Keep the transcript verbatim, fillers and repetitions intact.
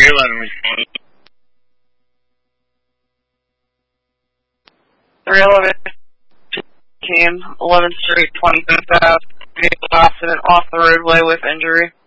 three eleven responding. three eleven team, eleventh Street, twenty-fifth Avenue, vehicle accident off the roadway with injury.